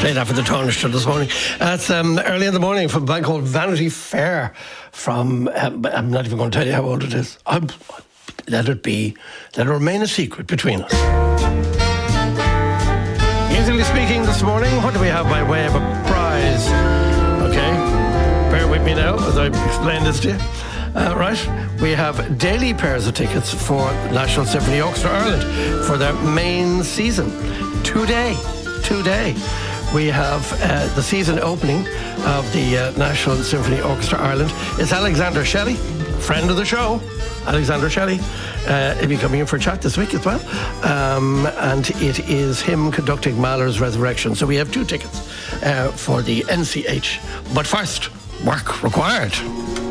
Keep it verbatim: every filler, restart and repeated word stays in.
Played that for the Taoiseach this morning. That's um, early in the morning from a band called Vanity Fair. From um, I'm not even going to tell you how old it is. I'm, let it be. Let it remain a secret between us. Musically speaking, this morning, what do we have by way of a prize? Okay, bear with me now as I explain this to you. Uh, right, we have daily pairs of tickets for National Symphony Orchestra Ireland for their main season. Today, today, we have uh, the season opening of the uh, National Symphony Orchestra Ireland. It's Alexander Shelley, friend of the show. Alexander Shelley, uh, he'll be coming in for a chat this week as well. Um, and it is him conducting Mahler's Resurrection. So we have two tickets uh, for the N C H. But first, work required.